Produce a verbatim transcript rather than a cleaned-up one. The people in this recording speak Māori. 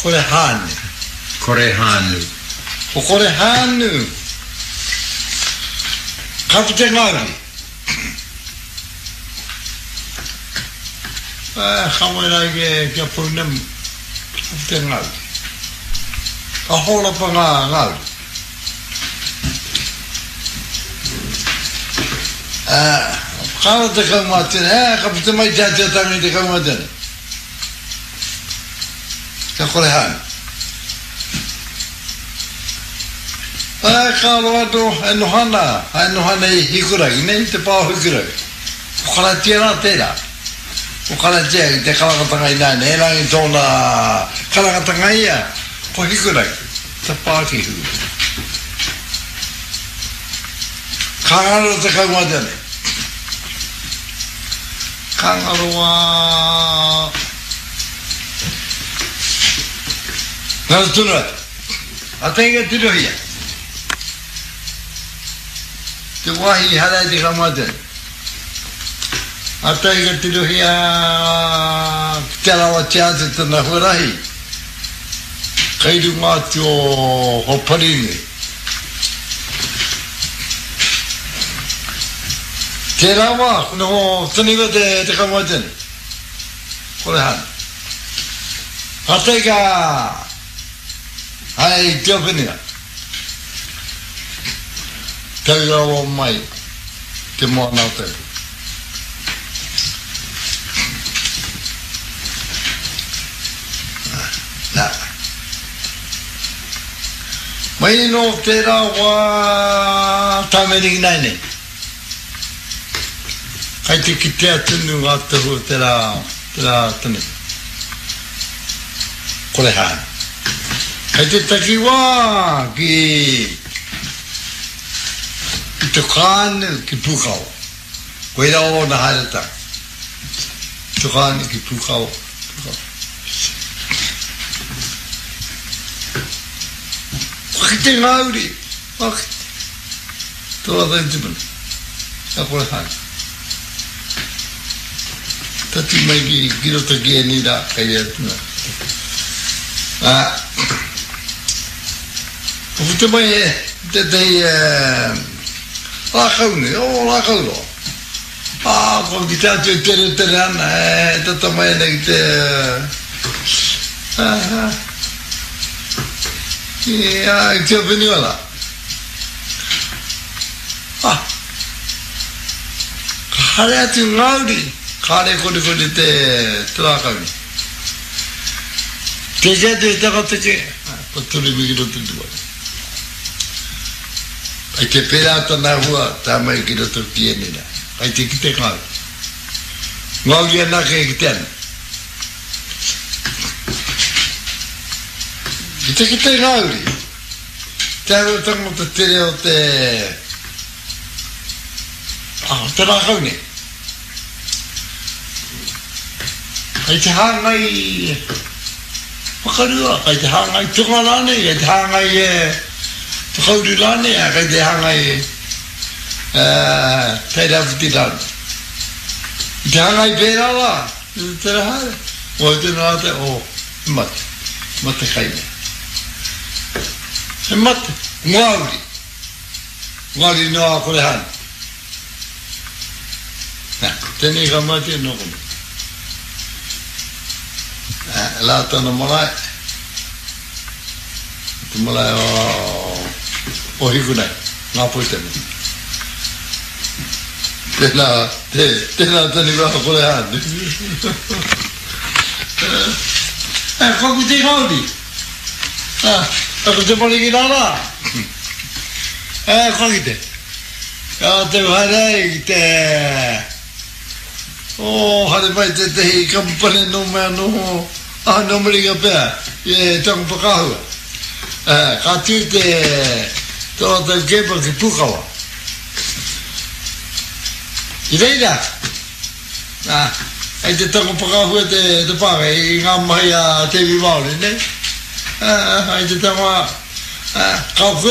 これハーヌこれハーヌこれハーヌカプテンガールああカメラゲキャプネムカプテンガールあほらパガガールあカプテンガールねカプテンマイチャチャタミでカムテンこれハーヌあkalau ada anu hana anu hana hikurai ne te pa hikurai kala tiara tela kala je te kala katangai na ne la tona kala katangai ya ko hikurai te pa ki hu kala te ka ma de ne kala wa na tuna atenga tiro ya te wahi harai te kamate atai ka tiruhia telawa tiate tana hurahi kairu ngātu o hoparingi te rawa no taniga te te kamate kore han atai ka hai te opiniga Tell our mai te mo na te na mai no te ra wa ta me ring nai ne kai te ki te atunu ga te ho te ra te ra tene ko le ha kai te taki wa ki te kāne ki pūkau koe rao na hareta te kāne ki pūkau waki te ngauri waki tōra tai timan a kore hana tati mai ki kirota ki e nira kai atuna a ko te mai e te tei la kaune o la kaulo ah ko ki ta te te te ana e te tama e nei te ah ia te veniola ah kare atu ngauri kare kore kore te te la kaune te je te te ka te ke ko tuli migiro te dua ai te pera tana hua ta mai ki roto tiene na ai te kite ngau ngau ia na ke kiten kite kite ngau ri te aro tango te tere o te ah te la kaune ai te hangai wakarua ai te hangai tungalane ai te hangai e te kauri lane a kai te hangai te rafuti lane te hangai pēra la te rahare o te nāte o mate mate kaime he mate ngauri ngauri noa kore hana tēnei ka mate no kome la tana malai te malai o o hikunai ngā poitene tēnā te tēnā tani waha kore hāne e kaku te kauri kaku te mariki nāra e kaki te ka te wharai ki te o hare mai te tehi kampane no mea no ah no marika pēr e tangu pakahua ka tū te tō te kepa ki pukawa i reira ai te tango pakahua te te pāwe i ngā mahi a te vimauri ne ai te tango a kau